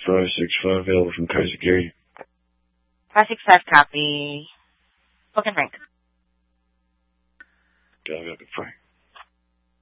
565 available from Kaiser Gary. 565 copy. Book and rank. Got it, 5.